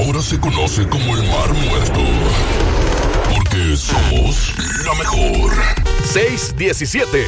ahora se conoce como el Mar Muerto. Porque somos la mejor. 6:17.